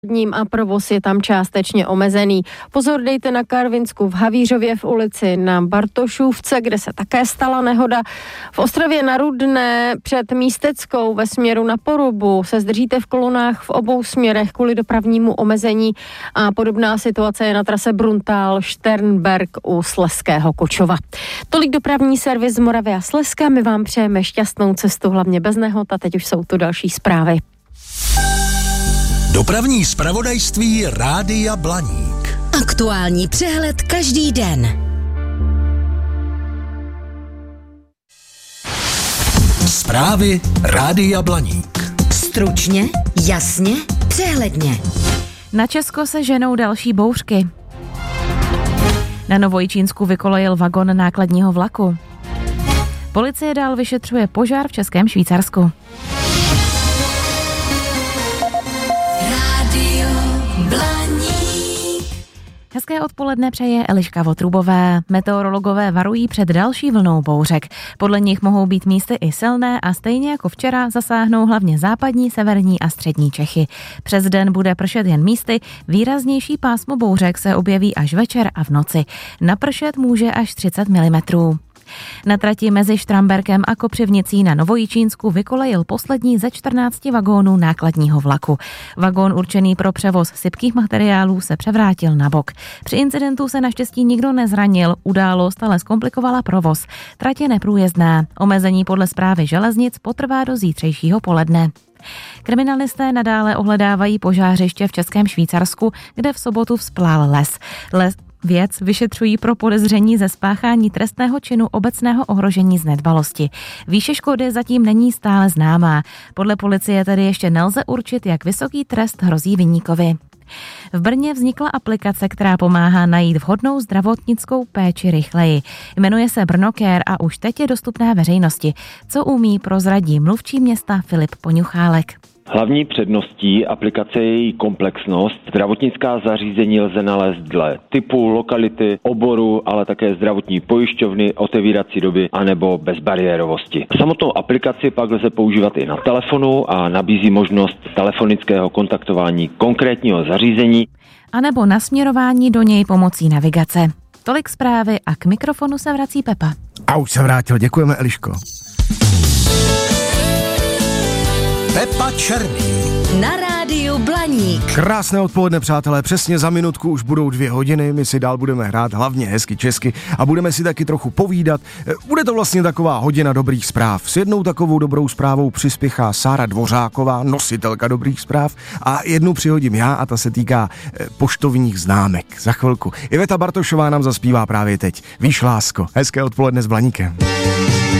a provoz je tam částečně omezený. Pozor dejte na Karvinsku, v Havířově v ulici, na Bartošůvce, kde se také stala nehoda. V Ostravě na Rudné před Místeckou ve směru na Porubu se zdržíte v kolonách v obou směrech kvůli dopravnímu omezení a podobná situace je na trase Bruntál-Šternberg u Slezského Kočova. Tolik dopravní servis z Moravy a Slezska. My vám přejeme šťastnou cestu, hlavně bez nehod, a teď už jsou tu další zprávy. Dopravní zpravodajství Rádia Blaník. Aktuální přehled každý den. Zprávy Rádia Blaník. Stručně, jasně, přehledně. Na Česko se ženou další bouřky. Na Novojčínsku vykolejil vagon nákladního vlaku. Policie dál vyšetřuje požár v Českém Švýcarsku. Hezké odpoledne přeje Eliška Votrubové. Meteorologové varují před další vlnou bouřek. Podle nich mohou být místy i silné a stejně jako včera zasáhnou hlavně západní, severní a střední Čechy. Přes den bude pršet jen místy, výraznější pásmo bouřek se objeví až večer a v noci. Napršet může až 30 mm. Na trati mezi Štramberkem a Kopřivnicí na Novojičínsku vykolejil poslední ze 14 vagónů nákladního vlaku. Vagón určený pro převoz sypkých materiálů se převrátil na bok. Při incidentu se naštěstí nikdo nezranil, událost ale zkomplikovala provoz. Trať je neprůjezdná. Omezení podle správy železnic potrvá do zítřejšího poledne. Kriminalisté nadále ohledávají požářiště v Českém Švýcarsku, kde v sobotu vzplál les. Věc vyšetřují pro podezření ze spáchání trestného činu obecného ohrožení z nedbalosti. Výše škody zatím není stále známá. Podle policie tedy ještě nelze určit, jak vysoký trest hrozí viníkovi. V Brně vznikla aplikace, která pomáhá najít vhodnou zdravotnickou péči rychleji. Jmenuje se BrnoCare a už teď je dostupná veřejnosti. Co umí, prozradí mluvčí města Filip Poňuchálek. Hlavní předností aplikace je její komplexnost. Zdravotnická zařízení lze nalézt dle typu, lokality, oboru, ale také zdravotní pojišťovny, otevírací doby anebo bezbariérovosti. Samotnou aplikaci pak lze používat i na telefonu a nabízí možnost telefonického kontaktování konkrétního zařízení a nebo nasměrování do něj pomocí navigace. Tolik zprávy a k mikrofonu se vrací Pepa. A už se vrátil, děkujeme, Eliško. Pepa Černý. Na rádiu Blaník. Krásné odpoledne, přátelé, přesně za minutku už budou 2 hodiny, my si dál budeme hrát hlavně hezky česky a budeme si taky trochu povídat. Bude to vlastně taková hodina dobrých zpráv. S jednou takovou dobrou zprávou přispěchá Sára Dvořáková, nositelka dobrých zpráv, a jednu přihodím já a ta se týká poštovních známek. Za chvilku. Iveta Bartošová nám zaspívá právě teď. Víš, lásko, hezké odpoledne s Blaníkem.